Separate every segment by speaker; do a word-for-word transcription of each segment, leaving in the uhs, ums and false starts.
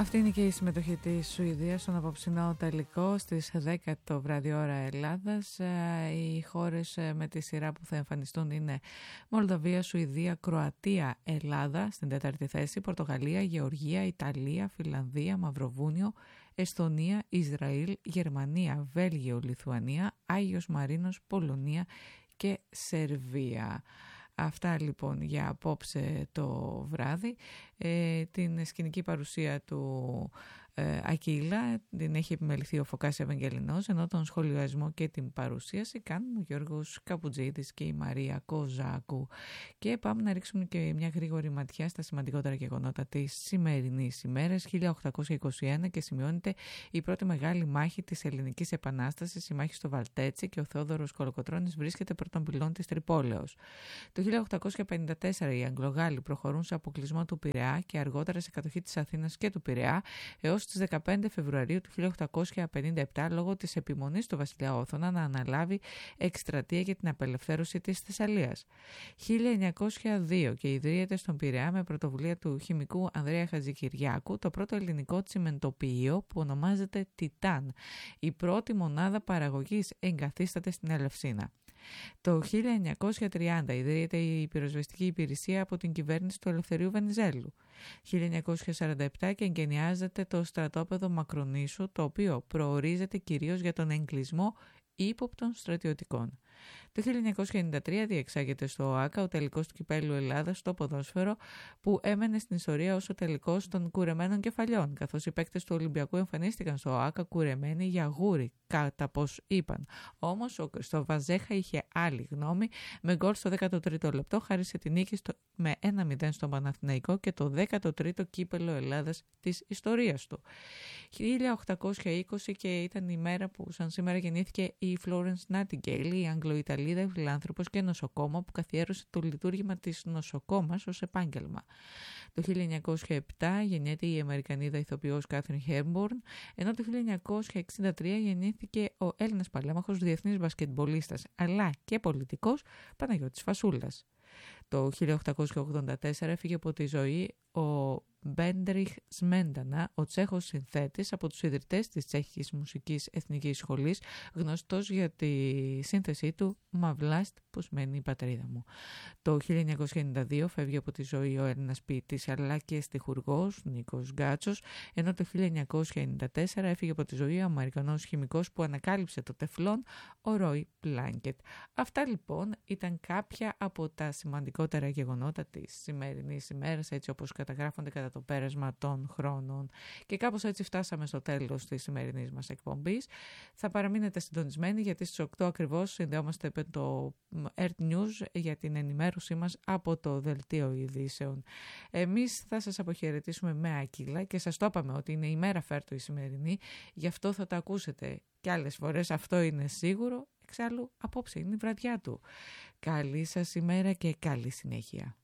Speaker 1: Αυτή είναι και η συμμετοχή της Σουηδίας στον απόψινό τελικό στις δέκα το βράδυ ώρα Ελλάδας. Οι χώρες με τη σειρά που θα εμφανιστούν είναι Μολδαβία, Σουηδία, Κροατία, Ελλάδα στην τέταρτη θέση, Πορτογαλία, Γεωργία, Ιταλία, Φιλανδία, Μαυροβούνιο, Εσθονία, Ισραήλ, Γερμανία, Βέλγιο, Λιθουανία, Άγιος Μαρίνος, Πολωνία και Σερβία. Αυτά λοιπόν για απόψε το βράδυ. Ε, την σκηνική παρουσία του ε, Ακύλα την έχει επιμεληθεί ο Φωκάς Ευαγγελινός, ενώ τον σχολιασμό και την παρουσίαση κάνουν ο Γιώργος Καπουτζίδης και η Μαρία Κοζάκου. Και πάμε να ρίξουμε και μια γρήγορη ματιά στα σημαντικότερα γεγονότα της σημερινής ημέρας. χίλια οκτακόσια είκοσι ένα και σημειώνεται η πρώτη μεγάλη μάχη της Ελληνικής Επανάστασης, η μάχη στο Βαλτέτσι, και ο Θεόδωρος Κολοκοτρώνης βρίσκεται πρώτον πυλών της Τρυπόλεως. Το χίλια οκτακόσια πενήντα τέσσερα οι Αγγλογάλοι προχωρούν σε αποκλεισμό του Πειραιά και αργότερα σε κατοχή της Αθήνας και του Πειραιά έως τις δεκαπέντε Φεβρουαρίου του χίλια οκτακόσια πενήντα επτά, λόγω της επιμονής του βασιλιά Όθωνα να αναλάβει εκστρατεία για την απελευθέρωση της Θεσσαλίας. χίλια εννιακόσια δύο και ιδρύεται στον Πειραιά με πρωτοβουλία του χημικού Ανδρέα Χατζικυριάκου το πρώτο ελληνικό τσιμεντοποιείο που ονομάζεται Τιτάν. Η πρώτη μονάδα παραγωγής εγκαθίσταται στην Ελευσίνα. Το χίλια εννιακόσια τριάντα ιδρύεται η πυροσβεστική υπηρεσία από την κυβέρνηση του Ελευθερίου Βενιζέλου. χίλια εννιακόσια σαράντα επτά και εγκαινιάζεται το στρατόπεδο Μακρονήσου, το οποίο προορίζεται κυρίως για τον εγκλισμό ύποπτων στρατιωτικών. Το χίλια εννιακόσια ενενήντα τρία διεξάγεται στο ΟΑΚΑ ο τελικός του Κυπέλλου Ελλάδας στο ποδόσφαιρο, που έμενε στην ιστορία ως ο τελικός των κουρεμένων κεφαλιών, καθώς οι παίκτες του Ολυμπιακού εμφανίστηκαν στο ΟΑΚΑ κουρεμένοι για γούρι, κατά πως είπαν. Όμως ο Κριστόφ Βαζέχα είχε άλλη γνώμη, με γκολ στο δέκατο τρίτο λεπτό χάρισε τη νίκη στο, με ένα μηδέν στον Παναθηναϊκό και το δέκατο τρίτο κύπελλο Ελλάδας της ιστορίας του. χίλια οκτακόσια είκοσι και ήταν η μέρα που σαν σήμερα γεννήθηκε η Florence Nightingale, η Αγγλοϊταλίδα φιλάνθρωπος και νοσοκόμα που καθιέρωσε το λειτουργήμα της νοσοκόμας ως επάγγελμα. Το χίλια εννιακόσια επτά γεννιέται η Αμερικανίδα ηθοποιός Κάθριν Χέρμπορν, ενώ το χίλια εννιακόσια εξήντα τρία γεννήθηκε ο Έλληνας παλέμαχος, διεθνής μπασκετμπολίστας αλλά και πολιτικός Παναγιώτης Φασούλας. Το χίλια οκτακόσια ογδόντα τέσσερα έφυγε από τη ζωή ο Μπέντριχ Σμέντανα, ο Τσέχος συνθέτης, από τους ιδρυτές της Τσέχικης Μουσικής Εθνικής Σχολής, γνωστός για τη σύνθεσή του «Μαυλάστ που σημαίνει η πατρίδα μου». Το χίλια εννιακόσια ενενήντα δύο φεύγει από τη ζωή ο Έλληνας ποιητής αλλά και στιχουργός Νίκος Γκάτσος, ενώ το χίλια εννιακόσια ενενήντα τέσσερα έφυγε από τη ζωή ο Αμερικανός χημικός που ανακάλυψε το τεφλόν, ο Ρόι Πλάνκετ. Αυτά λοιπόν ήταν κάποια από τα σημαντικότερα γεγονότα της σημερινής ημέρας, έτσι όπως καταγράφονται κατά το πέρασμα των χρόνων. Και κάπως έτσι φτάσαμε στο τέλος της σημερινής μας εκπομπής. Θα παραμείνετε συντονισμένοι, γιατί στις οκτώ ακριβώς συνδεόμαστε με το Earth News για την ενημέρωσή μας από το Δελτίο Ειδήσεων. Εμείς θα σας αποχαιρετήσουμε με Ακύλα και σας το είπαμε ότι είναι η μέρα φέρτο η σημερινή, γι' αυτό θα τα ακούσετε και άλλες φορές, αυτό είναι σίγουρο. Εξάλλου απόψε είναι η βραδιά του. Καλή σας ημέρα και καλή συνέχεια.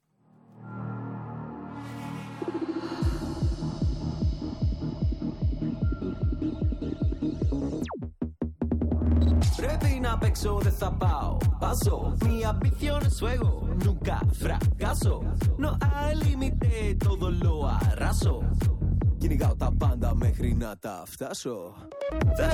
Speaker 2: Πρέπει να παίξω, δεν θα πάω. Paso, mi ambición es fuego, nunca fracaso. No hay límite, todo lo arraso. Κυνηγάω τα πάντα μέχρι να τα φτάσω.